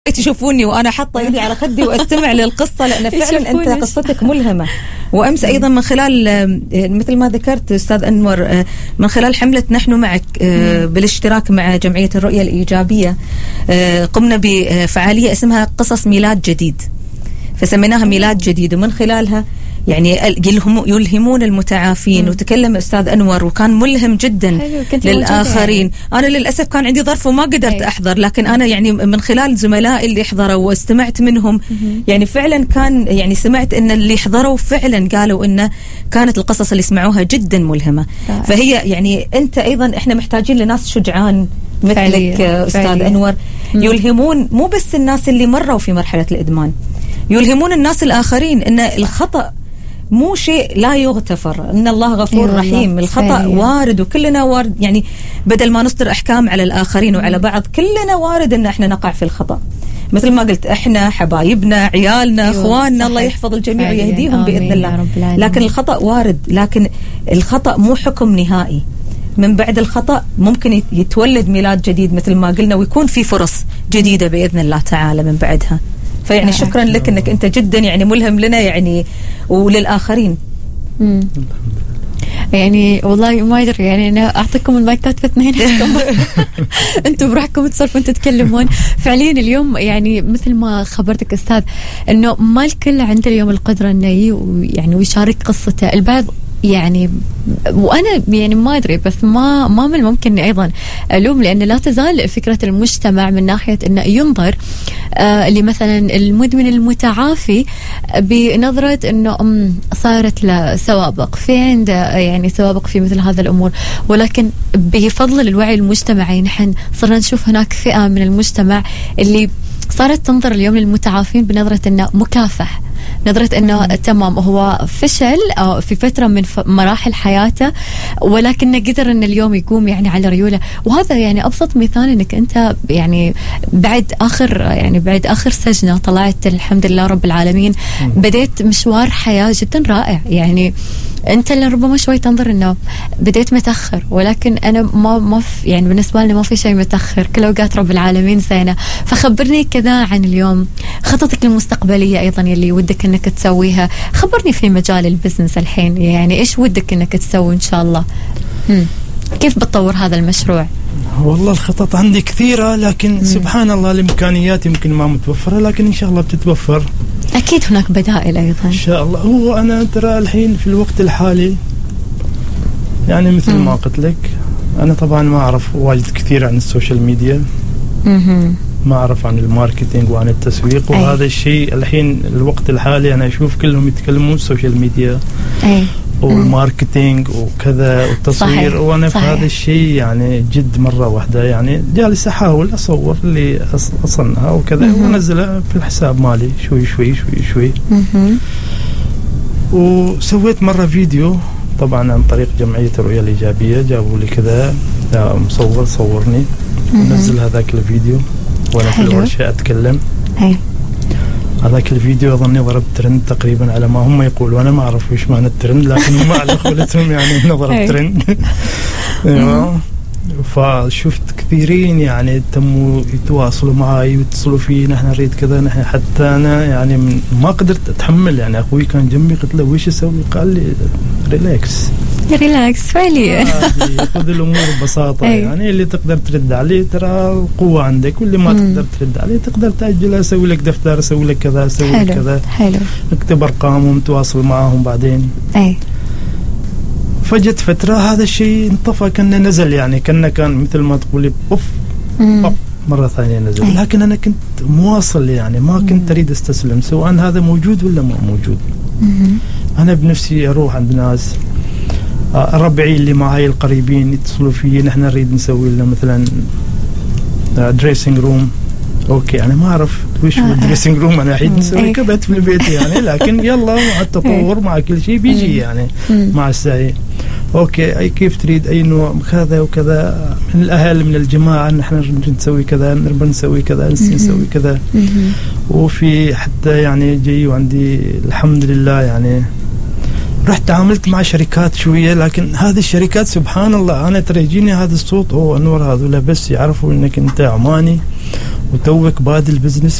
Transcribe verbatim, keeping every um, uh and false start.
تشوفوني وأنا حاطة يدي على خدي وأستمع للقصة، لأن فعلا أنت قصتك ملهمة. وأمس أيضا من خلال مثل ما ذكرت أستاذ أنور، من خلال حملة نحن معك بالاشتراك مع جمعية الرؤية الإيجابية، قمنا بفعالية اسمها قصص ميلاد جديد، فسميناها ميلاد جديد، ومن خلالها يعني يلهمون المتعافين. وتكلم أستاذ أنور وكان ملهم جدا للآخرين. يعني. أنا للأسف كان عندي ظرف وما قدرت أحضر، لكن أنا يعني من خلال زملائي اللي حضروا واستمعت منهم، يعني فعلا كان يعني سمعت إن اللي حضروا فعلا قالوا إن كانت القصص اللي يسمعوها جدا ملهمة. فهي يعني أنت أيضا إحنا محتاجين لناس شجعان مثلك أستاذ فعليا. أنور يلهمون مو بس الناس اللي مروا في مرحلة الإدمان، يلهمون الناس الآخرين إن الخطأ مو شيء لا يغتفر، إن الله غفور أيوة رحيم. الله. الخطأ فعليا. وارد، وكلنا وارد، يعني بدل ما نصدر أحكام على الآخرين وعلى بعض، كلنا وارد إن إحنا نقع في الخطأ. مثل ما قلت إحنا حبايبنا عيالنا أيوة أخواننا الله يحفظ الجميع ويهديهم بإذن الله، لكن الخطأ وارد، لكن الخطأ مو حكم نهائي. من بعد الخطأ ممكن يتولد ميلاد جديد مثل ما قلنا، ويكون في فرص جديدة بإذن الله تعالى من بعدها. فيعني شكرا لك انك انت جدا يعني ملهم لنا يعني وللآخرين. امم يعني والله ما ادري، يعني انا اعطيكم المايكات في اثنينكم انتم بروحكم تصرفون تتكلمون. فعليا اليوم يعني مثل ما خبرتك استاذ انه ما الكل عنده اليوم القدره انه يعني ويشارك قصته. البعض يعني وانا يعني ما ادري، بس ما ما من الممكن ايضا الوم، لان لا تزال فكره المجتمع من ناحيه انه ينظر آه لمثلا المدمن المتعافي بنظره انه صارت له سوابق، في عنده يعني سوابق في مثل هذا الامور. ولكن بفضل الوعي المجتمعي نحن صرنا نشوف هناك فئه من المجتمع اللي صارت تنظر اليوم للمتعافين بنظره انه مكافح، نظرة أنه تمام هو فشل أو في فترة من مراحل حياته، ولكنه قدر أن اليوم يقوم يعني على ريوله. وهذا يعني أبسط مثال أنك أنت يعني بعد آخر يعني بعد آخر سجنة طلعت الحمد لله رب العالمين، بديت مشوار حياة جدا رائع. يعني أنت اللي ربما شوي تنظر أنه بديت متأخر، ولكن أنا ما ما يعني بالنسبة لنا ما في شيء متأخر، كل أوقات رب العالمين زينة. فخبرني كذا عن اليوم خططك المستقبلية أيضا يلي ودك أنك تسويها. خبرني في مجال البزنس الحين، يعني إيش ودك أنك تسوي إن شاء الله؟ هم. كيف بتطور هذا المشروع؟ والله الخطط عندي كثيرة، لكن مم. سبحان الله الإمكانيات يمكن ما متوفرة، لكن إن شاء الله بتتوفر. أكيد هناك بدائل أيضا إن شاء الله. هو أنا ترى الحين في الوقت الحالي يعني مثل مم. ما قلت لك، أنا طبعا ما أعرف واجد كثير عن السوشيال ميديا، مم. ما أعرف عن الماركتينج وعن التسويق. أي. وهذا الشيء الحين الوقت الحالي أنا أشوف كلهم يتكلمون السوشيال ميديا أي. والماركتينج وكذا والتصوير. صحيح. وأنا في هذا الشيء يعني جد مرة واحدة يعني جالس أحاول أصور اللي أصنعها وكذا وأنزلها في الحساب مالي شوي شوي شوي شوي. مم. وسويت مرة فيديو طبعا عن طريق جمعية الرؤية الإيجابية، جابوا لي كذا مصور صورني ونزل هذاك الفيديو وأنا في الورشة أتكلم. أي. هذاك الفيديو أظني ضرب ترند تقريبا على ما هم يقولوا، أنا ما أعرف وش معنى الترند، لكن هم على قولتهم يعني إنه ضرب ترند. فشفت كثيرين يعني تموا يتواصلوا معي ويتصلوا فيه، نحن نريد كذا، نحن حتى أنا يعني ما قدرت أتحمل. يعني أخوي كان جنبي قلت له وش أسوي؟ قال لي ريلاكس ريلاكس فعليا، خذ الأمور ببساطة. يعني اللي تقدر ترد عليه ترى القوة عندك، واللي ما تقدر ترد عليه تقدر تأجلها، أسوي لك دفتر، أسوي لك كذا، أسوي لك كذا، حلو، اكتب أرقامهم تواصل معهم بعدين. أي. فجت فترة هذا الشيء انطفى، كنا نزل يعني كنا كان مثل ما تقولي بوف بوف مرة ثانية نزل. أي. لكن أنا كنت مواصل يعني ما كنت مم. أريد استسلم سواء هذا موجود ولا ما موجود. مم. أنا بنفسي أروح عند ناس ربعي اللي معي القريبين يتصلوا فيه، نحن نريد نسوي لنا مثلا دريسنج روم. اوكي انا ما اعرف وش هو الدريسنج روم، انا الحين نسوي كبت في البيت يعني، لكن يلا مع التطور مع كل شيء بيجي يعني مع السعي. اوكي اي كيف تريد اي نوع كذا وكذا من الاهل من الجماعه، نحن نريد نسوي كذا، نريد نسوي كذا، نسوي كذا. وفي حتى يعني جاي وعندي الحمد لله يعني رحت تعاملت مع شركات شوية، لكن هذه الشركات سبحان الله أنا ترى يجيني هذا الصوت، أوه أنور هذولا بس يعرفوا إنك أنت عماني وتوك بادي البزنس